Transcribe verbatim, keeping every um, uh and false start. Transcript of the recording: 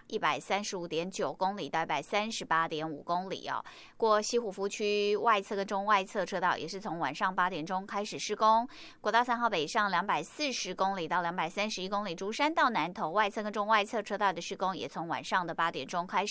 一百三十五点九公里到一百三十八点五公里哦。过西湖福区外侧跟中外侧车道也是从晚上八点钟开始施工。国道三号北上两百四十公里到两百三十一公里，竹山到南投外侧跟中外侧车道的施工也从晚上的八点钟开始。